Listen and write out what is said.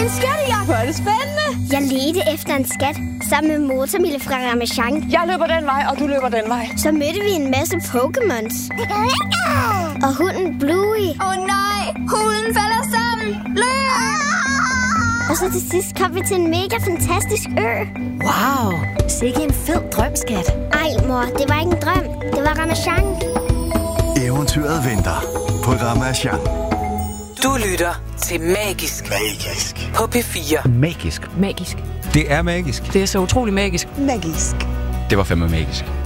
En skattejagt. Hvor er det spændende. Jeg ledte efter en skat sammen med Motormille fra Ramasjang. Jeg løber den vej, og du løber den vej. Så mødte vi en masse Pokémons. Og hunden Bluey. Nej, hunden falder sammen. Løb! Og så til sidst kom vi til en mega fantastisk ø. Wow, sikke en fed drømskat. Ej, mor, det var ikke en drøm. Det var Ramasjang. Eventyret venter på Ramasjang. Du lytter til Magisk. Magisk. På P4. Magisk. Magisk. Det er magisk. Det er så utrolig magisk. Magisk. Det var fandme magisk.